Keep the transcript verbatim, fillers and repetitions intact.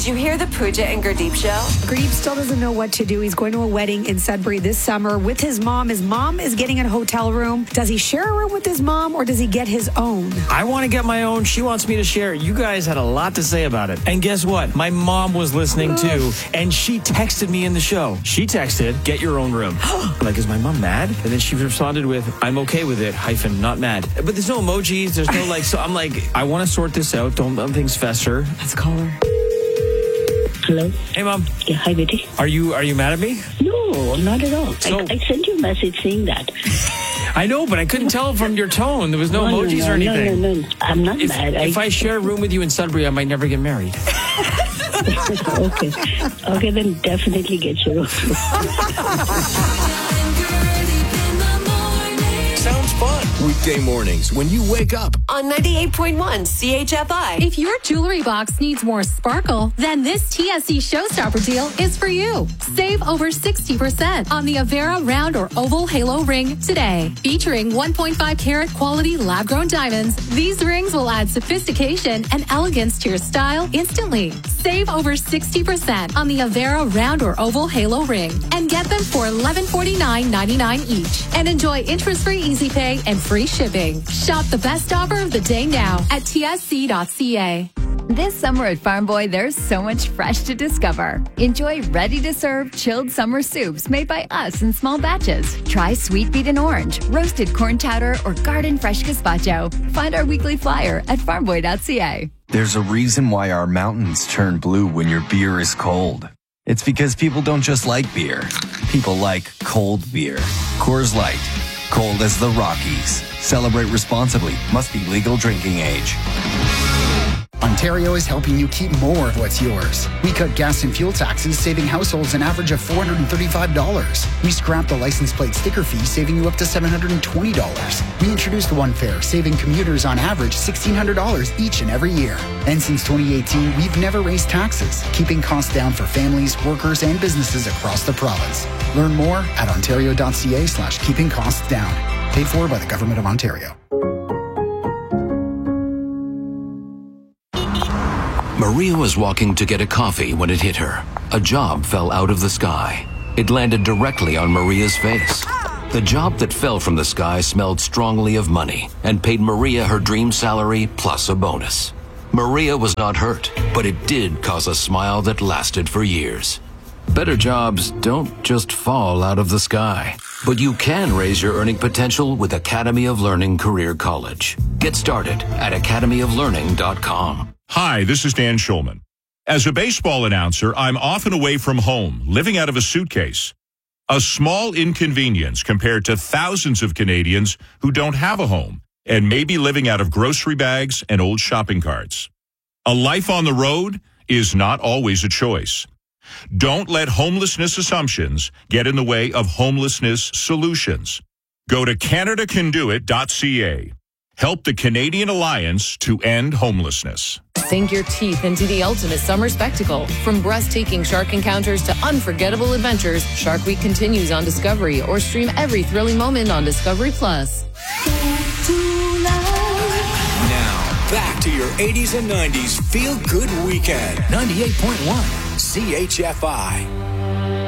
you hear the Pooja and Gurdeep show? Gurdeep still doesn't know what to do. He's going to a wedding in Sudbury this summer with his mom. His mom is getting a hotel room. Does he share a room with his mom or does he get his own? I want to get my own. She wants me to share. You guys had a lot to say about it. And guess what? My mom was listening too, and she texted me in the show. She texted, get your own room. Like, is my mom mad? And then she responded with, I'm okay with it, hyphen, not mad. But there's no emojis. There's no like, so I'm like, I want to sort this out. Don't let things fester. Let's call her. Hello? Hey, Mom. Yeah, hi, Betty. Are you are you mad at me? No, not at all. So, I, I sent you a message saying that. I know, but I couldn't tell from your tone. There was no, no emojis no, or anything. No, no, no. I'm not if, mad. If I, I share a room with you in Sudbury, I might never get married. okay. Okay, then definitely get your room. Sounds fun. Weekday mornings when you wake up. On ninety-eight point one C H F I. If your jewelry box needs more sparkle, then this T S C Showstopper deal is for you. Save over sixty percent on the Avera round or oval halo ring today. Featuring one point five carat quality lab-grown diamonds, these rings will add sophistication and elegance to your style instantly. Save over sixty percent on the Avera round or oval halo ring and get them for eleven forty-nine ninety-nine each. And enjoy interest-free easy pay and free shipping. Shop the best offer of the day now at T S C dot C A. This summer at Farm Boy, there's so much fresh to discover. Enjoy ready-to-serve chilled summer soups made by us in small batches. Try sweet beet and orange, roasted corn chowder, or garden fresh gazpacho. Find our weekly flyer at farm boy dot C A. There's a reason why our mountains turn blue when your beer is cold. It's because people don't just like beer. People like cold beer. Coors Light. Cold as the Rockies. Celebrate responsibly. Must be legal drinking age. Ontario is helping you keep more of what's yours. We cut gas and fuel taxes, saving households an average of four hundred thirty-five dollars. We scrapped the license plate sticker fee, saving you up to seven hundred twenty dollars. We introduced One Fare, saving commuters on average sixteen hundred dollars each and every year. And since twenty eighteen, we've never raised taxes, keeping costs down for families, workers, and businesses across the province. Learn more at ontario dot C A slash keeping costs down. Paid for by the Government of Ontario. Maria was walking to get a coffee when it hit her. A job fell out of the sky. It landed directly on Maria's face. The job that fell from the sky smelled strongly of money and paid Maria her dream salary plus a bonus. Maria was not hurt, but it did cause a smile that lasted for years. Better jobs don't just fall out of the sky, but you can raise your earning potential with Academy of Learning Career College. Get started at academy of learning dot com. Hi, this is Dan Schulman. As a baseball announcer, I'm often away from home, living out of a suitcase. A small inconvenience compared to thousands of Canadians who don't have a home and may be living out of grocery bags and old shopping carts. A life on the road is not always a choice. Don't let homelessness assumptions get in the way of homelessness solutions. Go to canada can do it dot C A. Help the Canadian Alliance to end homelessness. Sink your teeth into the ultimate summer spectacle. From breathtaking shark encounters to unforgettable adventures, Shark Week continues on Discovery, or stream every thrilling moment on Discovery Plus. Now, back to your eighties and nineties feel-good weekend. ninety-eight point one C H F I.